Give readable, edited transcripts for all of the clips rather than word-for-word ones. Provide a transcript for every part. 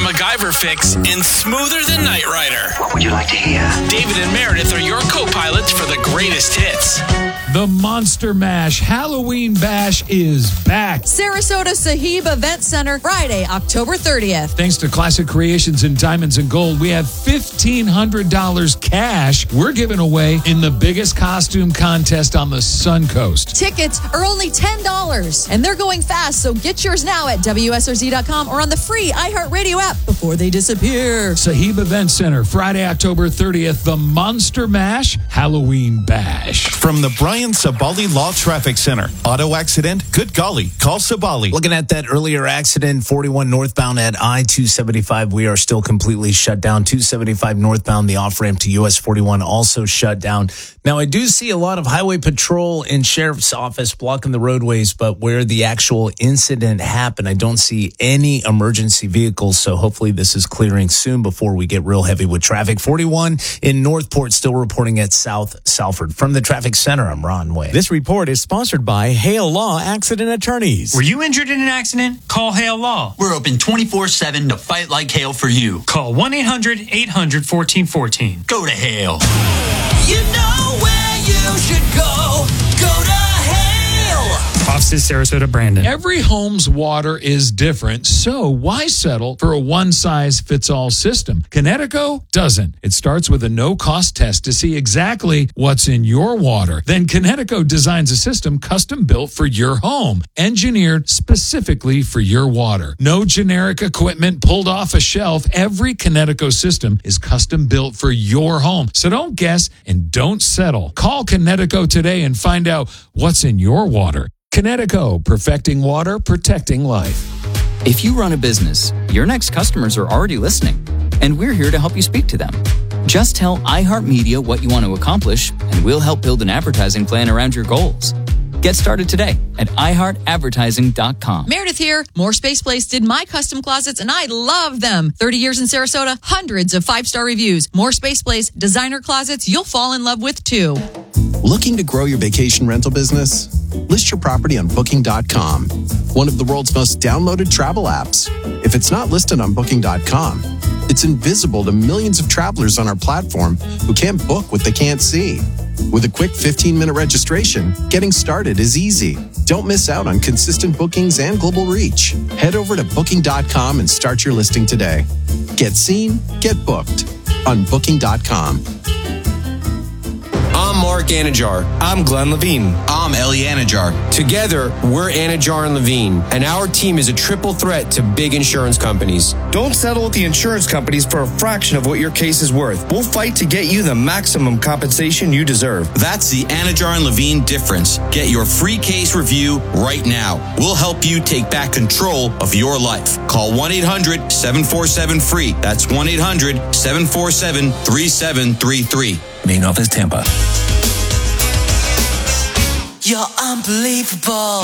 MacGyver fix in Smoother Than Knight Rider. What would you like to hear? David and Meredith are your co-pilots for the greatest hits. The Monster Mash Halloween Bash is back. Sarasota Sahib Event Center, Friday, October 30th. Thanks to Classic Creations and Diamonds and Gold, we have $1,500 cash we're giving away in the biggest costume contest on the Sun Coast. Tickets are only $10, and they're going fast, so get yours now at WSRZ.com or on the free iHeartRadio app before they disappear. Sahib Event Center, Friday, October 30th, the Monster Mash Halloween Bash. From the Brian Sabali Law Traffic Center. Auto accident? Good golly. Call Sabali. Looking at that earlier accident, 41 northbound at I-275, we are still completely shut down. 275 northbound, the off-ramp to US 41 also shut down. Now, I do see a lot of highway patrol and sheriff's office blocking the roadways, but where the actual incident happened, I don't see any emergency vehicles, so hopefully this is clearing soon before we get real heavy with traffic. 41 in Northport still reporting at South Salford. From the traffic center, I'm Ron Way. This report is sponsored by Hale Law Accident Attorneys. Were you injured in an accident? Call Hale Law. We're open 24/7 to fight like Hale for you. Call 1-800-800-1414. Go to Hale. You know where you should go. Go to Hale. Offices, Sarasota, Brandon. Every home's water is different, so why settle for a one-size-fits-all system? Kinetico doesn't. It starts with a no-cost test to see exactly what's in your water. Then Kinetico designs a system custom-built for your home, engineered specifically for your water. No generic equipment pulled off a shelf. Every Kinetico system is custom-built for your home. So don't guess and don't settle. Call Kinetico today and find out what's in your water. Kinetico, perfecting water, protecting life. If you run a business, your next customers are already listening, and we're here to help you speak to them. Just tell iHeartMedia what you want to accomplish, and we'll help build an advertising plan around your goals. Get started today at iHeartAdvertising.com. Meredith here. More Space Place did my custom closets, and I love them. 30 years in Sarasota, hundreds of 5-star reviews. More Space Place, designer closets you'll fall in love with, too. Looking to grow your vacation rental business? List your property on Booking.com, one of the world's most downloaded travel apps. If it's not listed on Booking.com, it's invisible to millions of travelers on our platform who can't book what they can't see. With a quick 15-minute registration, getting started is easy. Don't miss out on consistent bookings and global reach. Head over to Booking.com and start your listing today. Get seen, get booked on Booking.com. I'm Mark Anajar. I'm Glenn Levine. I'm Ellie Anajar. Together, we're Anajar and Levine, and our team is a triple threat to big insurance companies. Don't settle with the insurance companies for a fraction of what your case is worth. We'll fight to get you the maximum compensation you deserve. That's the Anajar and Levine difference. Get your free case review right now. We'll help you take back control of your life. Call 1-800-747-FREE. That's 1-800-747-3733. Main office, Tampa. You're unbelievable.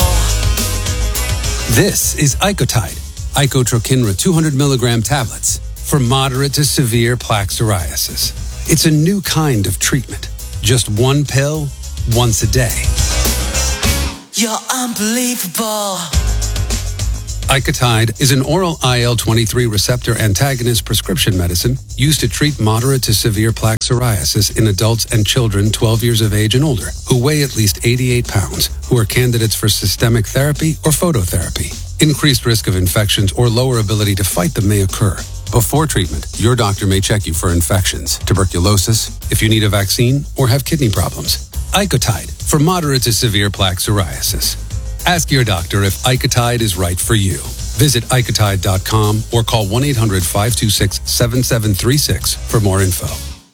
This is Icotide, Icotrokinra 200 milligram tablets for moderate to severe plaque psoriasis. It's a new kind of treatment. Just one pill, once a day. You're unbelievable. Icotide is an oral IL-23 receptor antagonist prescription medicine used to treat moderate to severe plaque psoriasis in adults and children 12 years of age and older who weigh at least 88 pounds, who are candidates for systemic therapy or phototherapy. Increased risk of infections or lower ability to fight them may occur. Before treatment, your doctor may check you for infections, tuberculosis, if you need a vaccine, or have kidney problems. Icotide for moderate to severe plaque psoriasis. Ask your doctor if Icotide is right for you. Visit Icotide.com or call 1-800-526-7736 for more info.